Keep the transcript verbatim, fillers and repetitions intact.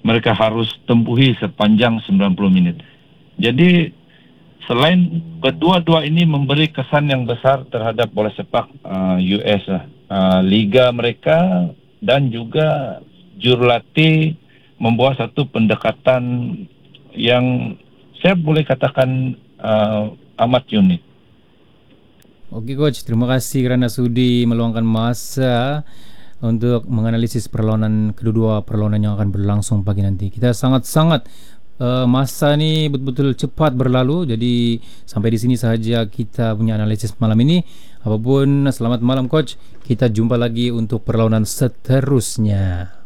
mereka harus tempuhi sepanjang sembilan puluh minit. Jadi selain kedua-dua ini memberi kesan yang besar terhadap bola sepak uh, U S, uh, liga mereka dan juga jurulatih membuat satu pendekatan yang saya boleh katakan uh, amat unik. Okey coach, terima kasih kerana sudi meluangkan masa untuk menganalisis perlawanan kedua-dua perlawanan yang akan berlangsung pagi nanti. Kita sangat-sangat uh, masa ni betul-betul cepat berlalu. Jadi sampai di sini sahaja kita punya analisis malam ini. Apapun, selamat malam coach. Kita jumpa lagi untuk perlawanan seterusnya.